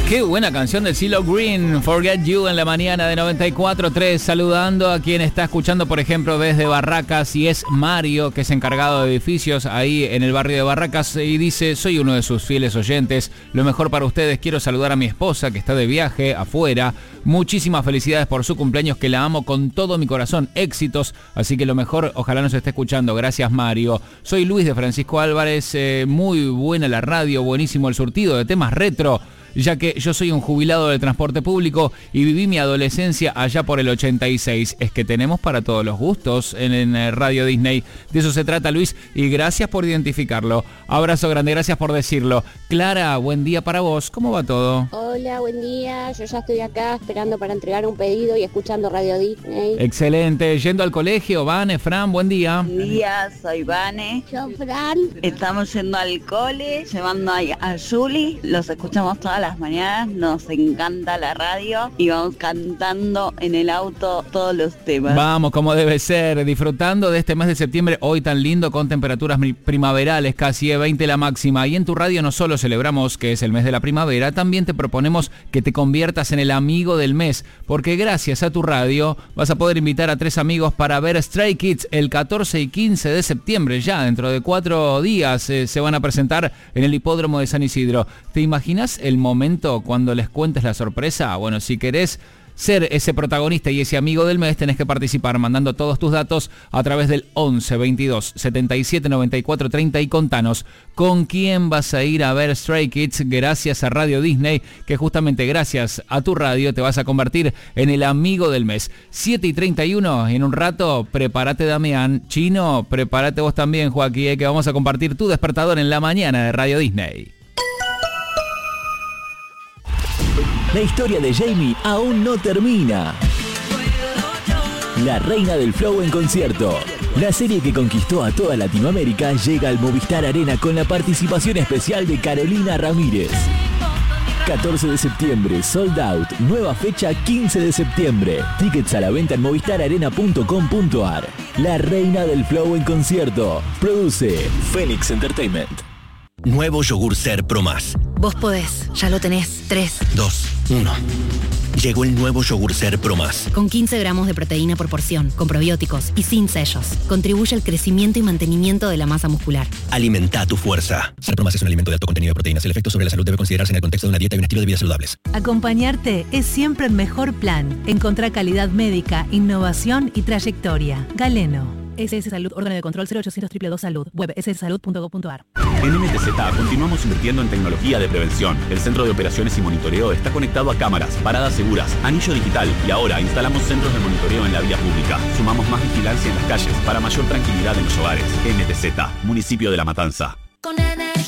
Qué buena canción de CeeLo Green, Forget You, en la mañana de 94.3, saludando a quien está escuchando, por ejemplo, desde Barracas, y es Mario, que es encargado de edificios ahí en el barrio de Barracas, y dice: soy uno de sus fieles oyentes, lo mejor para ustedes, quiero saludar a mi esposa que está de viaje afuera, muchísimas felicidades por su cumpleaños, que la amo con todo mi corazón, éxitos, así que lo mejor, ojalá nos esté escuchando, gracias Mario. Soy Luis de Francisco Álvarez, muy buena la radio, buenísimo el surtido de temas retro, ya que yo soy un jubilado del transporte público y viví mi adolescencia allá por el 86. Es que tenemos para todos los gustos en Radio Disney. De eso se trata, Luis, y gracias por identificarlo. Abrazo grande, gracias por decirlo. Clara, buen día para vos. ¿Cómo va todo? Hola, buen día. Yo ya estoy acá esperando para entregar un pedido y escuchando Radio Disney. Excelente. Yendo al colegio, Vane, Fran, buen día. Buen día, soy Vane. Yo, Fran. Estamos yendo al cole, llevando a Juli. Los escuchamos todas las mañanas, nos encanta la radio y vamos cantando en el auto todos los temas. Vamos, como debe ser, disfrutando de este mes de septiembre, hoy tan lindo, con temperaturas primaverales, casi 20 la máxima. Y en tu radio no solo celebramos que es el mes de la primavera, también te proponemos que te conviertas en el amigo del mes, porque gracias a tu radio vas a poder invitar a 3 amigos para ver Stray Kids el 14 y 15 de septiembre. Ya dentro de 4 días se van a presentar en el hipódromo de San Isidro. ¿Te imaginas el momento cuando les cuentes la sorpresa? Bueno, si querés ser ese protagonista y ese amigo del mes, tenés que participar mandando todos tus datos a través del 11 22 77 94 30 y contanos con quién vas a ir a ver Stray Kids gracias a Radio Disney, que justamente gracias a tu radio te vas a convertir en el amigo del mes. 7:31, en un rato, prepárate Damián, Chino, prepárate vos también, Joaquín, que vamos a compartir tu despertador en la mañana de Radio Disney. La historia de Jamie aún no termina. La reina del flow en concierto. La serie que conquistó a toda Latinoamérica llega al Movistar Arena con la participación especial de Carolina Ramírez. 14 de septiembre, sold out. Nueva fecha 15 de septiembre. Tickets a la venta en movistararena.com.ar. La reina del flow en concierto. Produce Phoenix Entertainment. Nuevo yogur Ser Pro Más. Vos podés, ya lo tenés. 3, 2, 1. Llegó el nuevo yogur Ser Pro Más. Con 15 gramos de proteína por porción, con probióticos y sin sellos. Contribuye al crecimiento y mantenimiento de la masa muscular. Alimenta tu fuerza. Ser Pro Más es un alimento de alto contenido de proteínas. El efecto sobre la salud debe considerarse en el contexto de una dieta y un estilo de vida saludables. Acompañarte es siempre el mejor plan. Encontrá calidad médica, innovación y trayectoria. Galeno. SS Salud, órgano de control 0800 222 Salud, web sssalud.gov.ar. En MTZ continuamos invirtiendo en tecnología de prevención. El centro de operaciones y monitoreo está conectado a cámaras, paradas seguras, anillo digital y ahora instalamos centros de monitoreo en la vía pública. Sumamos más vigilancia en las calles para mayor tranquilidad en los hogares. MTZ, municipio de La Matanza.